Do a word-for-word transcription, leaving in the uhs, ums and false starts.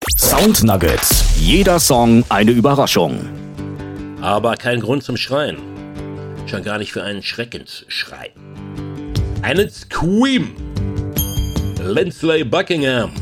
Sound Nuggets. Jeder Song eine Überraschung. Aber kein Grund zum Schreien. Schon gar nicht für einen Schreckensschrei. Einen Scream. Lindsey Buckingham